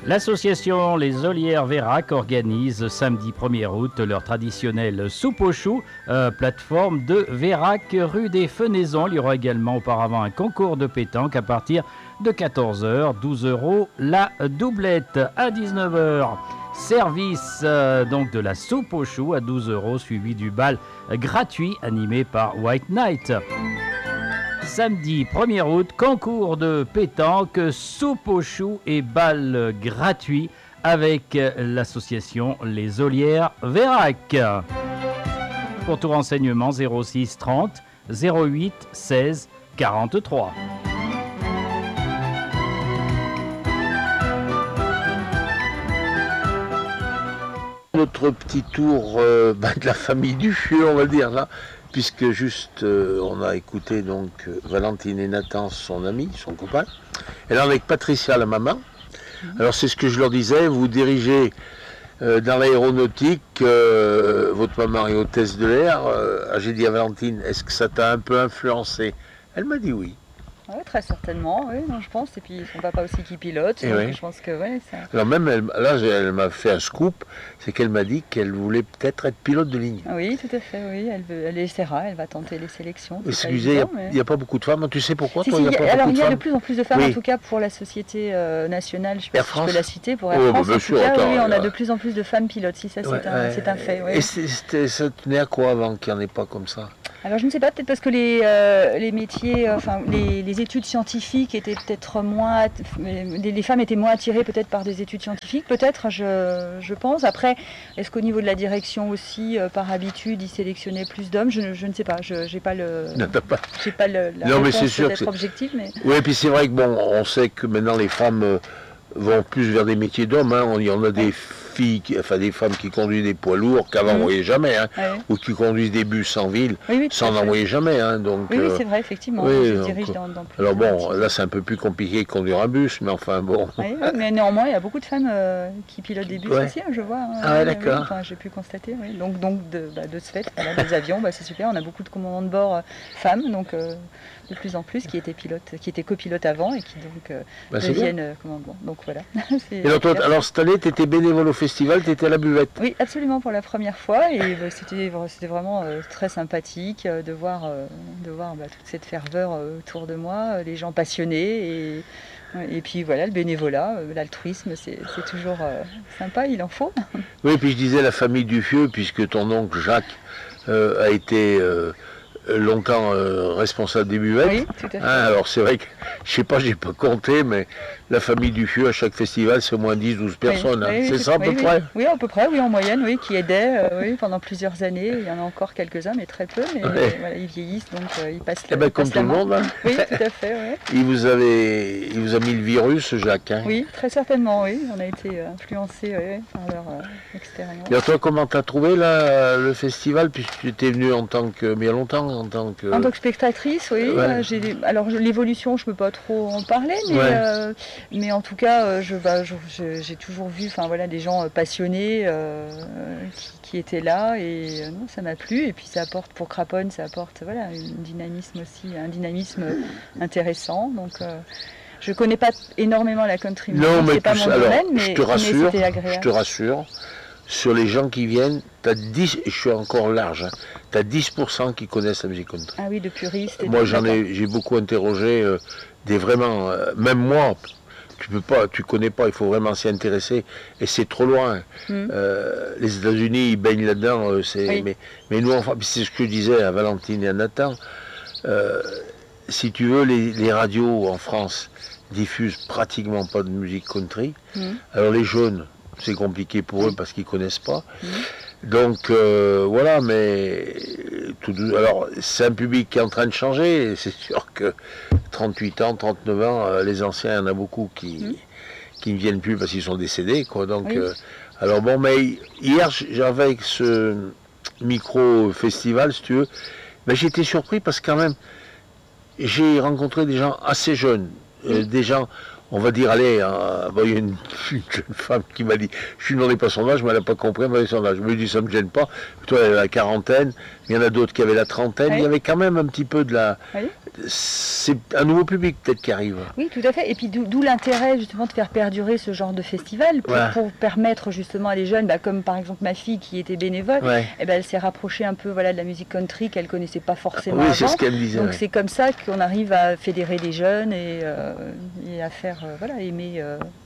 L'association Les Olières Vérac organise samedi 1er août leur traditionnelle soupe aux choux, plateforme de Vérac, rue des Fenaisons. Il y aura également auparavant un concours de pétanque à partir de 14h, 12 € la doublette. À 19h, service donc de la soupe aux choux à 12 € suivi du bal gratuit animé par White Night. Samedi 1er août, concours de pétanque, soupe aux choux et bal gratuit avec l'association Les Olières Vérac. Pour tout renseignement, 06 30 08 16 43. Notre petit tour de la famille du Fieu, on va dire là, puisque juste on a écouté donc Valentine et Nathan, son ami, son copain, et là avec Patricia, la maman. Alors c'est ce que je leur disais, vous dirigez dans l'aéronautique, votre maman est hôtesse de l'air. J'ai dit à Valentine, est-ce que ça t'a un peu influencé? Elle m'a dit oui. Oui, très certainement, oui, non, je pense. Et puis son papa aussi qui pilote, donc oui. Je pense que oui. Ça... Alors même, elle m'a fait un scoop, c'est qu'elle m'a dit qu'elle voulait peut-être être pilote de ligne. Oui, tout à fait, oui. Elle essaiera, elle va tenter les sélections. Excusez, il n'y a pas beaucoup de femmes, tu sais pourquoi il y a de plus en plus de femmes, oui. En tout cas pour la société nationale, je ne sais pas si je peux la citer, pour Air France, en tout cas, oui, on a de plus en plus de femmes pilotes, si ça c'est un fait. Oui. Et ça tenait à quoi avant qu'il n'y en ait pas comme ça? Alors je ne sais pas, peut-être parce que les métiers, les études scientifiques étaient peut-être moins, les femmes étaient moins attirées peut-être par des études scientifiques, peut-être, je pense. Après, est-ce qu'au niveau de la direction aussi, par habitude, ils sélectionnaient plus d'hommes? Je ne sais pas, j'ai pas le, j'ai pas la réponse peut-être objective, mais. Oui, et puis c'est vrai que bon, on sait que maintenant les femmes vont plus vers des métiers d'hommes. Hein. Il y en a des filles, des femmes qui conduisent des poids lourds qu'avant on ne voyait jamais, hein, ou qui conduisent des bus en ville, sans n'en voyer jamais. Hein, donc, oui, c'est vrai, effectivement. Je dirige dans plus. Alors bon, là c'est un peu plus compliqué de conduire un bus, mais enfin bon. Oui, mais néanmoins, il y a beaucoup de femmes qui pilotent des bus aussi, hein, je vois. Hein, ah ouais, d'accord. J'ai pu constater. Oui. Donc de ce fait, des avions, c'est super. On a beaucoup de commandants de bord femmes, donc de plus en plus qui étaient copilotes avant et qui donc deviennent commandants. Donc voilà. Et alors cette année, tu étais bénévole au festival, tu étais à la buvette. Oui, absolument, pour la première fois, et c'était vraiment très sympathique de voir toute cette ferveur autour de moi, les gens passionnés, et puis voilà, le bénévolat, l'altruisme, c'est toujours sympa, il en faut. Oui, puis je disais la famille Duffieux, puisque ton oncle Jacques a été longtemps responsable des buvettes. Oui, tout à fait. Alors c'est vrai que, je sais pas, j'ai pas compté, mais la famille Duffieux à chaque festival, c'est au moins 10-12 personnes. Oui, c'est ça à peu près? Oui, à peu près, oui, en moyenne, oui, qui aidaient pendant plusieurs années. Il y en a encore quelques-uns, mais très peu. Mais voilà, ils vieillissent, donc ils passent la main. Comme tout le monde. Hein. Oui, tout à fait. Ouais. Il vous a mis le virus, Jacques. Hein. Oui, très certainement, oui. On a été influencés par leur expérience. Et toi, comment tu as trouvé là, le festival, puisque tu étais venue en tant que, mais il y a longtemps, en tant que spectatrice, oui. Ouais. Alors l'évolution, je ne peux pas trop en parler, mais en tout cas, j'ai toujours vu, des gens passionnés qui étaient là, et non, ça m'a plu. Et puis ça apporte pour Craponne, un dynamisme intéressant. Donc je ne connais pas énormément la country music, c'est pas mon domaine, mais c'était agréable. Je te rassure. Sur les gens qui viennent, je suis encore large, tu as 10% qui connaissent la musique country. Ah oui, de puristes. Moi, j'ai beaucoup interrogé même moi, tu connais pas, il faut vraiment s'y intéresser, et c'est trop loin. Les États-Unis, ils baignent là-dedans, mais nous, enfin, c'est ce que je disais à Valentine et à Nathan, si tu veux, les radios en France diffusent pratiquement pas de musique country, alors les jeunes, c'est compliqué pour eux parce qu'ils ne connaissent pas. Donc voilà, mais alors c'est un public qui est en train de changer, et c'est sûr que 38 ans, 39 ans, les anciens, il y en a beaucoup qui ne viennent plus parce qu'ils sont décédés, quoi. Donc, alors bon, mais hier j'avais avec ce micro-festival, si tu veux, mais j'étais surpris parce que quand même, j'ai rencontré des gens assez jeunes, des gens... On va dire, allez, il y a une jeune femme qui m'a dit, je lui demandais pas son âge, mais elle n'a pas compris, elle m'a dit son âge. Je me dis, ça ne me gêne pas. Toi, elle avait la quarantaine, il y en a d'autres qui avaient la trentaine. Il y avait quand même un petit peu de c'est un nouveau public peut-être qui arrive. Oui, tout à fait. Et puis d'où l'intérêt justement de faire perdurer ce genre de festival pour permettre justement à des jeunes, comme par exemple ma fille qui était bénévole, elle s'est rapprochée un peu de la musique country qu'elle connaissait pas forcément avant. C'est ce qu'elle me disait. Donc c'est comme ça qu'on arrive à fédérer des jeunes et à faire aimer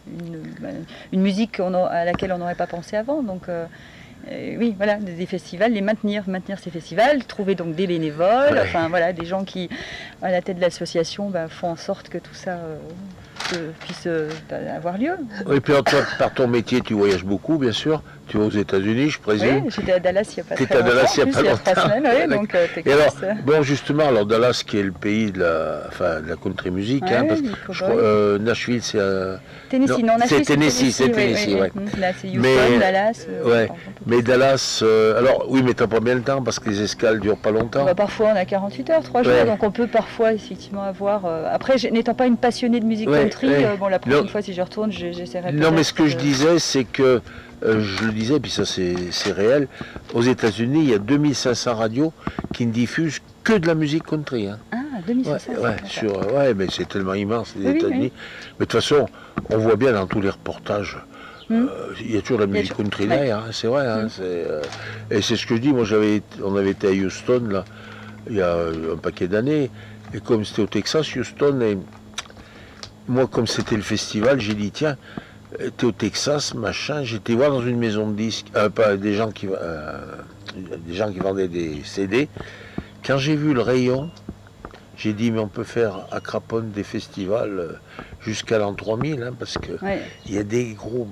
une musique à laquelle on n'aurait pas pensé avant. Donc oui, voilà, des festivals, maintenir ces festivals, trouver donc des bénévoles, des gens qui, à la tête de l'association, font en sorte que tout ça puisse avoir lieu. Oui, puis toi, par ton métier, tu voyages beaucoup, bien sûr. Tu vas aux États-Unis, je présume. Oui, j'étais à Dallas il n'y a pas très longtemps. T'étais à Dallas il n'y a pas longtemps. 3 semaines, oui, donc et alors, justement, Dallas, qui est le pays de la country music, parce que je crois, Nashville, c'est Tennessee, c'est Tennessee, oui. Là, c'est Houston, Dallas. Mais Dallas, alors oui, mais t'as pas bien le temps parce que les escales durent pas longtemps. Parfois, on a 48 heures, 3 jours, donc on peut parfois effectivement avoir. Après, n'étant pas une passionnée de musique country, la prochaine fois, si je retourne, j'essaierai. Non, mais ce que je disais, c'est que je le disais, puis ça c'est réel, aux États-Unis, il y a 2500 radios qui ne diffusent que de la musique country. Ah, 2500 mais c'est tellement immense, les États-Unis. Mais de toute façon, on voit bien dans tous les reportages, il y a toujours de la musique country derrière, c'est vrai. Et c'est ce que je dis, on avait été à Houston, là, il y a un paquet d'années, et comme c'était au Texas, Houston, et moi, comme c'était le festival, j'ai dit, tiens, t'es au Texas, machin, j'étais voir dans une maison de disques, des gens qui vendaient des CD. Quand j'ai vu le rayon, j'ai dit, mais on peut faire à Craponne des festivals jusqu'à l'an 3000, parce que il y a des groupes.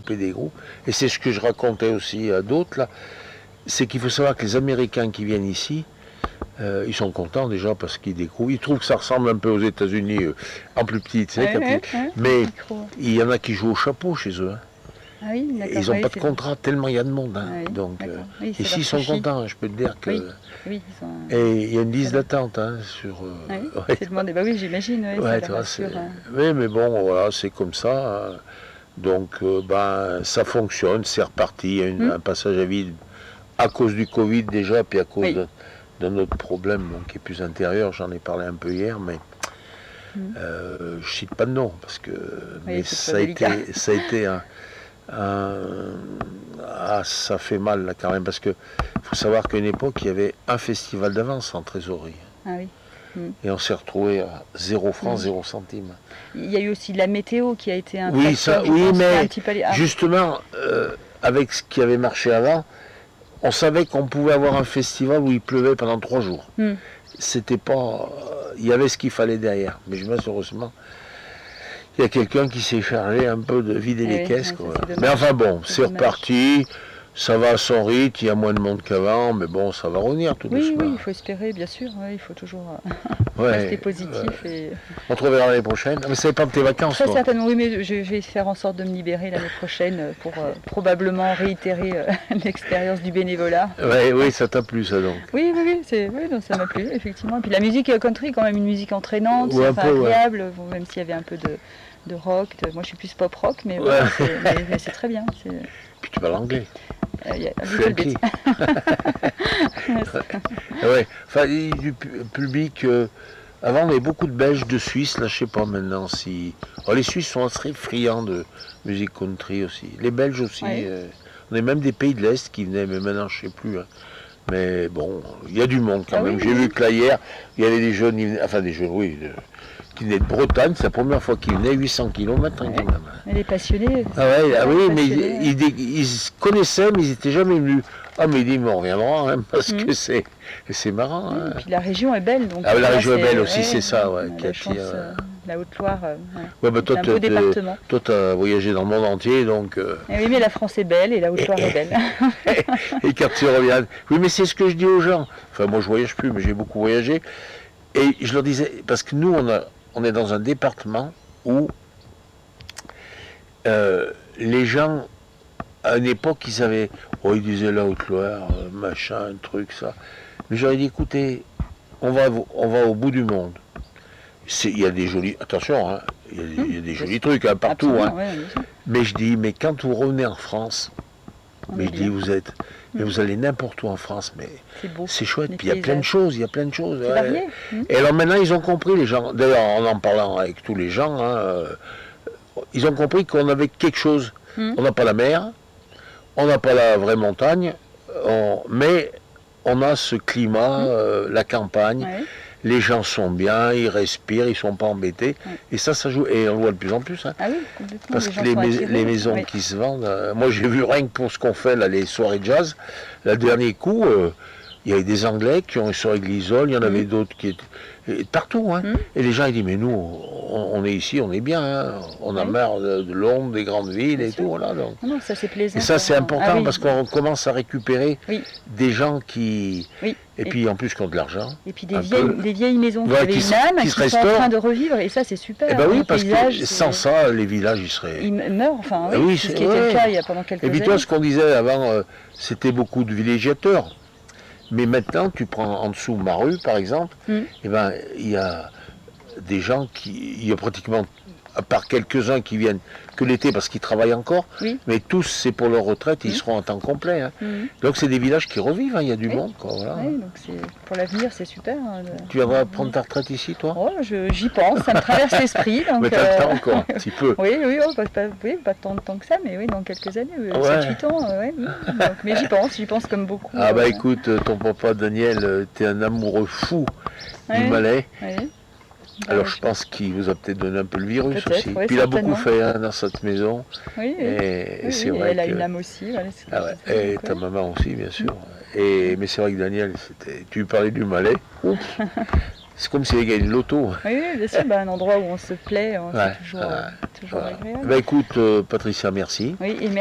Et c'est ce que je racontais aussi à d'autres, là, c'est qu'il faut savoir que les Américains qui viennent ici, ils sont contents déjà parce qu'ils découvrent. Ils trouvent que ça ressemble un peu aux États-Unis en plus petit, tu sais, mais il y en a qui jouent au chapeau chez eux. Ah oui, ils n'ont pas de contrat tellement il y a de monde. Donc, ici, ils sont contents, je peux te dire que. Et il y a une liste d'attente sur. C'est demandé, j'imagine. Oui, mais bon, voilà, c'est comme ça. Donc, ça fonctionne, c'est reparti. Il y a un passage à vide à cause du Covid déjà, puis à cause d'un autre problème qui est plus intérieur, j'en ai parlé un peu hier, mais je cite pas de nom, parce que ça a été ça fait mal là quand même, parce que faut savoir qu'à une époque, il y avait un festival d'avance en trésorerie. Ah oui. Et on s'est retrouvé à 0 francs, 0 centimes. Il y a eu aussi de la météo qui a été un facteur, mais justement, avec ce qui avait marché avant, on savait qu'on pouvait avoir un festival où il pleuvait pendant 3 jours. C'était pas... il y avait ce qu'il fallait derrière. Mais malheureusement, il y a quelqu'un qui s'est chargé un peu de vider les caisses. Mais enfin bon, c'est reparti. Ça va à son rythme, il y a moins de monde qu'avant, mais bon, ça va revenir tout doucement. Oui, il faut espérer, bien sûr. Il faut toujours rester positif. Et... On te reverra l'année prochaine. Mais ça dépend de tes vacances. Très certainement, oui, mais je vais faire en sorte de me libérer l'année prochaine pour probablement réitérer l'expérience du bénévolat. Oui, ça t'a plu, ça donc. Oui, donc, ça m'a plu, effectivement. Et puis la musique country, quand même une musique entraînante, c'est agréable, même s'il y avait un peu de rock. Moi, je suis plus pop rock, mais c'est très bien. Puis tu parles anglais. Frankie. Du public. Avant, on avait beaucoup de Belges, de Suisses. Là, je sais pas maintenant si. Les Suisses sont assez friands de musique country aussi. Les Belges aussi. On a même des pays de l'Est qui venaient, mais maintenant, je sais plus. Mais bon, il y a du monde quand même. J'ai vu que là, hier, il y avait des jeunes, qui venaient de Bretagne, c'est la première fois qu'ils venaient, 800 km quand même. Elle est passionnée. Mais ils se connaissaient, mais ils n'étaient jamais venus. Ah, mais il dit, mais on reviendra, parce que c'est marrant. Et puis la région est belle. Donc la région est belle aussi, c'est ça, la Haute-Loire, c'est un beau département. Toi, tu as voyagé dans le monde entier, donc... Oui, mais la France est belle et la Haute-Loire est belle. Et quand tu reviens... Oui, mais c'est ce que je dis aux gens. Enfin, moi, je voyage plus, mais j'ai beaucoup voyagé. Et je leur disais, parce que nous, on est dans un département où les gens, à une époque, ils disaient la Haute-Loire, machin, truc, ça. Mais j'aurais dit, écoutez, on va au bout du monde. Il y a des jolis... Attention, il y a des jolis trucs partout. Mais je dis, mais quand vous revenez en France, on Mais est je dis, bien. mais vous allez n'importe où en France, mais C'est beau. c'est chouette. Les Puis il y a plein de paysages. choses, il y a plein de choses. C'est ouais. varié. Et alors maintenant, ils ont compris, les gens, d'ailleurs en parlant avec tous les gens, hein, ils ont compris qu'on avait quelque chose. On n'a pas la mer, on n'a pas la vraie montagne, mais on a ce climat, la campagne. Ouais. Les gens sont bien, ils respirent, ils sont pas embêtés. Ouais. Et ça joue. Et on le voit de plus en plus. Hein. Ah oui, complètement. Parce les que gens sont attirés. les maisons Oui. qui se vendent, moi j'ai vu rien que pour ce qu'on fait, là, les soirées jazz, le dernier coup, il y avait des Anglais qui ont sur Glisol, il y en avait d'autres qui étaient partout. Hein. Et les gens ils disent, mais nous, on est ici, on est bien, hein. On a marre de Londres, des grandes villes Bien et sûr. tout. Voilà, donc. Non, ça c'est plaisant. Et ça c'est important Ah oui. parce qu'on commence à récupérer Oui. des gens qui... Oui. Et puis en plus qui ont de l'argent. Et puis des un vieilles, peu. des vieilles maisons Voilà, qui avaient qui une se- âme, qui qui se sont en restaurent. train de revivre, et ça c'est super. Eh ben oui, Les parce paysages, que c'est- sans ça, les villages ils seraient... ils meurent, enfin Ah oui, oui, c'est ce c'est- qui était ouais. le cas il y a pendant quelques Et puis années. toi, ce qu'on disait avant, c'était beaucoup de villégiateurs. Mais maintenant, tu prends en dessous ma rue, par exemple, eh ben, il y a des gens qui... Il y a pratiquement, à part quelques-uns qui viennent que l'été parce qu'ils travaillent encore, Oui. mais tous, c'est pour leur retraite, ils seront en temps complet. Hein. Donc c'est des villages qui revivent, hein, il y a du Oui. monde. Quoi, voilà. Oui, donc pour l'avenir c'est super. Hein, Tu viendras prendre ta retraite ici, toi? Oh, j'y pense, ça me traverse l'esprit. Donc, Mais t'as le temps encore, un petit peu. Oui, pas tant de temps que ça, mais oui, dans quelques années, Ouais. 7-8 ans, ouais. Donc, mais j'y pense comme beaucoup. Ah bah écoute, ton papa Daniel, t'es un amoureux fou du Ouais. Malais. Ouais. Alors je pense qu'il vous a peut-être donné un peu le virus Peut-être, aussi. ouais, Puis il a beaucoup certainement. fait hein, dans cette maison. Oui, oui. Et Oui, c'est oui, vrai elle a que... une âme aussi. Voilà, c'est Ah ouais. ce que je Et dis, ta quoi. maman aussi, bien sûr. Mais c'est vrai que Daniel, tu lui parlais du Malais. Ouf. C'est comme s'il avait gagné le loto. Oui, oui, bien sûr, un endroit où on se plaît, Ouais, c'est toujours voilà. agréable. Bah écoute, Patricia, merci. Oui, et